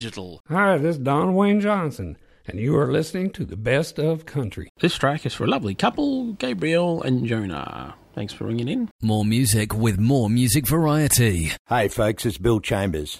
Digital. Hi, this is Don Wayne Johnson, and you are listening to the Best of Country. This track is for a lovely couple, Gabriel and Jonah. Thanks for ringing in. More music with more music variety. Hey folks, it's Bill Chambers.